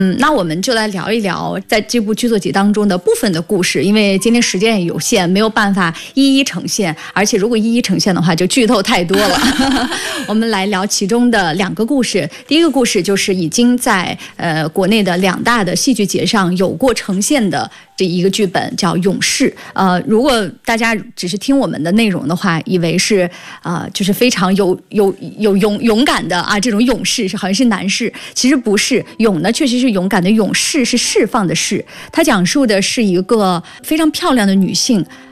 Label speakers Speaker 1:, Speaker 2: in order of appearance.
Speaker 1: 那我们就来聊一聊在这部剧作集当中的部分的故事，因为今天时间也有限，没有办法一一呈现，而且如果一一呈现的话，就剧透太多了。我们来聊其中的2个故事。第一个故事就是已经在国内的2大的戏剧节上有过呈现的这一个剧本，叫《勇士》。如果大家只是听我们的内容的话，以为是就是非常有勇敢的啊，这种勇士好像是男士，其实不是。勇呢，确实是勇敢的勇，士是释放的士。它讲述的是一个非常漂亮的女性。